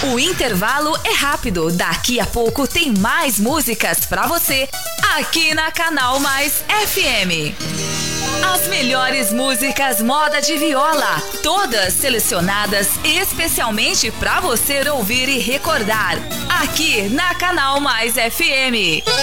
O intervalo é rápido. Daqui a pouco tem mais músicas pra você aqui na Canal Mais FM. As melhores músicas moda de viola, todas selecionadas especialmente pra você ouvir e recordar aqui na Canal Mais FM.